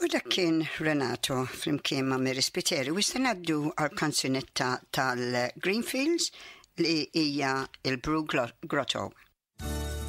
U dak kien Renato flimkien ma' Mary Spiteri. Wista ngħaddu għal kanzunetta tal-Greenfields li hija il-Brew Grotto.